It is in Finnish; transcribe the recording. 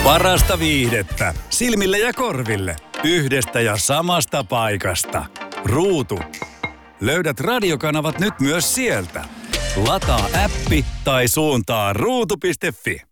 Parasta viihdettä silmille ja korville yhdestä ja samasta paikasta. Ruutu. Löydät radiokanavat nyt myös sieltä. Lataa appi tai suuntaa ruutu.fi.